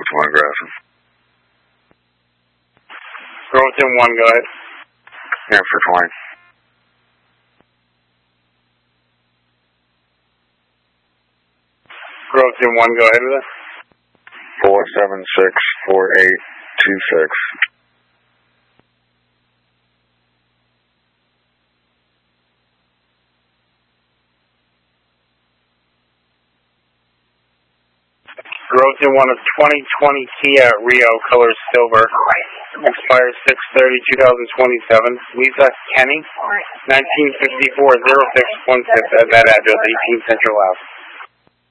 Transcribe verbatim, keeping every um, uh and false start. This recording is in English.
one aggressive. Growth one, go ahead. Yeah, for twenty. Growth one, go ahead with it. Four seven six four eight two six. Growth one of twenty twenty Kia Rio, color silver. Expires six thirty twenty twenty-seven. Lisa Kenny, nineteen fifty-four oh six one six at that address, eighteen Central Ave.